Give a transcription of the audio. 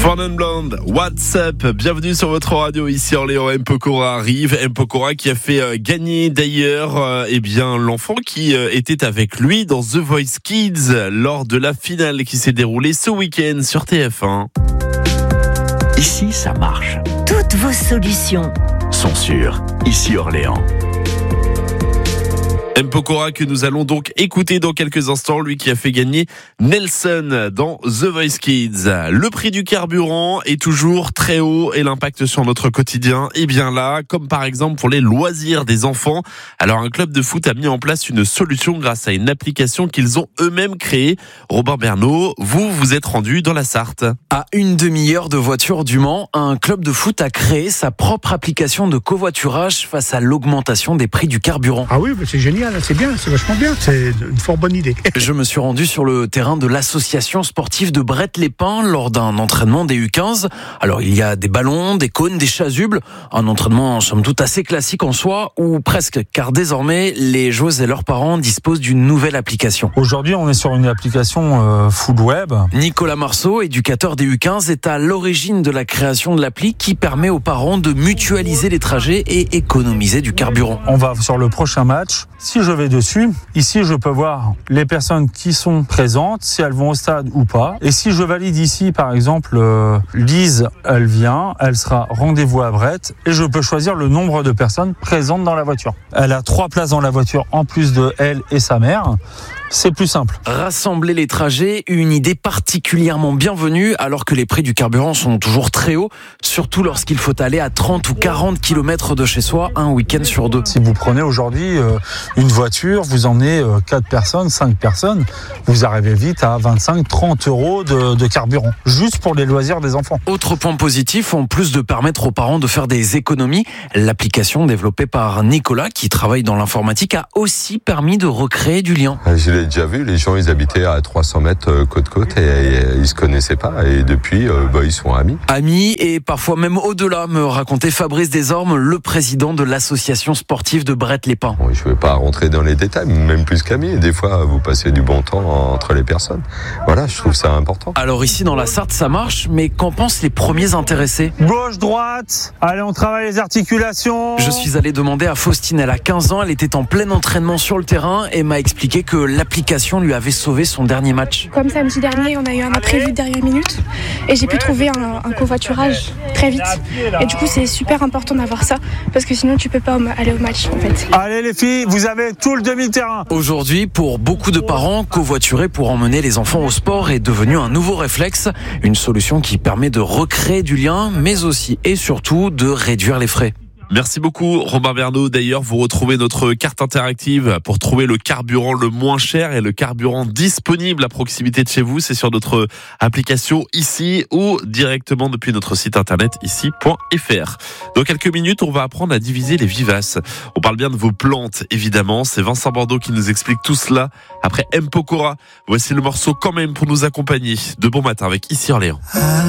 Foreign Blonde, What's Up? Bienvenue sur votre radio ici Orléans. M. Pokora arrive. M. Pokora qui a fait gagner d'ailleurs l'enfant qui était avec lui dans The Voice Kids lors de la finale qui s'est déroulée ce week-end sur TF1. Ici, ça marche. Toutes vos solutions Sont sûres. Ici Orléans. M. Pokora que nous allons donc écouter dans quelques instants, lui qui a fait gagner Nelson dans The Voice Kids. Le prix du carburant est toujours très haut et l'impact sur notre quotidien est bien là, comme par exemple pour les loisirs des enfants. Alors un club de foot a mis en place une solution grâce à une application qu'ils ont eux-mêmes créée. Robin Bernot, vous êtes rendu dans la Sarthe. À une demi-heure de voiture du Mans, un club de foot a créé sa propre application de covoiturage face à l'augmentation des prix du carburant. Ah oui, c'est génial, c'est bien, c'est vachement bien, c'est une fort bonne idée. Je me suis rendu sur le terrain de l'association sportive de Brett-les-Pins lors d'un entraînement des U15. Alors il y a des ballons, des cônes, des chasubles, un entraînement somme toute assez classique en soi, ou presque, car désormais les joueuses et leurs parents disposent d'une nouvelle application. Aujourd'hui, on est sur une application full web. Nicolas Marceau, éducateur des U15, est à l'origine de la création de l'appli qui permet aux parents de mutualiser les trajets et économiser du carburant. On va sur le prochain match. Si je vais dessus, ici je peux voir les personnes qui sont présentes, si elles vont au stade ou pas. Et si je valide ici, par exemple, Lise, elle vient, elle sera rendez-vous à Brett et je peux choisir le nombre de personnes présentes dans la voiture. Elle a 3 places dans la voiture en plus de elle et sa mère. C'est plus simple. Rassembler les trajets, une idée particulièrement bienvenue alors que les prix du carburant sont toujours très hauts, surtout lorsqu'il faut aller à 30 ou 40 km de chez soi un week-end sur 2. Si vous prenez aujourd'hui une voiture, vous emmenez 4 personnes, 5 personnes, vous arrivez vite à 25-30 euros de carburant, juste pour les loisirs des enfants. Autre point positif, en plus de permettre aux parents de faire des économies, l'application développée par Nicolas, qui travaille dans l'informatique, a aussi permis de recréer du lien. Je l'ai déjà vu, les gens ils habitaient à 300 mètres côte-côte et ils se connaissaient pas et depuis ils sont amis. Amis et parfois même au-delà, me racontait Fabrice Desormes, le président de l'association sportive de Brett-les-Pins. Bon, je ne vais pas rentrer dans les détails, même plus qu'amis. Des fois vous passez du bon temps entre les personnes. Voilà, je trouve ça important. Alors ici dans la Sarthe ça marche, mais qu'en pensent les premiers intéressés? Gauche, droite, allez on travaille les articulations. Je suis allé demander à Faustine, elle a 15 ans, elle était en plein entraînement sur le terrain et m'a expliqué que l'application lui avait sauvé son dernier match. Comme samedi dernier, on a eu un imprévu de dernière minute et j'ai pu trouver un covoiturage très vite. Et du coup, c'est super important d'avoir ça parce que sinon, tu peux pas aller au match en fait. Allez les filles, vous avez tout le demi-terrain. Aujourd'hui, pour beaucoup de parents, covoiturer pour emmener les enfants au sport est devenu un nouveau réflexe. Une solution qui permet de recréer du lien, mais aussi et surtout de réduire les frais. Merci beaucoup Robin Bernot. D'ailleurs, vous retrouvez notre carte interactive pour trouver le carburant le moins cher et le carburant disponible à proximité de chez vous. C'est sur notre application ici ou directement depuis notre site internet ici.fr. Dans quelques minutes, on va apprendre à diviser les vivaces. On parle bien de vos plantes, évidemment. C'est Vincent Bordeaux qui nous explique tout cela. Après M. Pokora, voici le morceau quand même pour nous accompagner. De bon matin avec Ici Orléans.